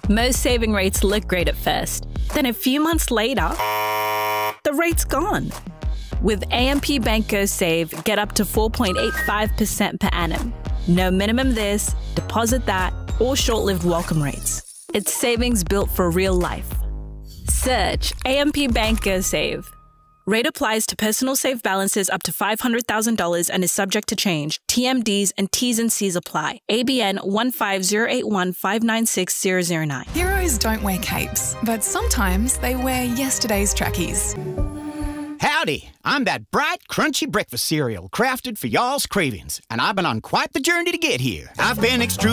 Most saving rates look great at first. Then a few months later, the rate's gone. With AMP Bank Go Save, get up to 4.85% per annum. No minimum this, deposit that, or short-lived welcome rates. It's savings built for real life. Search AMP Bank Go Save. Rate applies to personal save balances up to $500,000 and is subject to change. TMDs and T's and C's apply. ABN 15081596009. Heroes don't wear capes, but sometimes they wear yesterday's trackies. Howdy, I'm that bright, crunchy breakfast cereal crafted for y'all's cravings, and I've been on quite the journey to get here. I've been extruded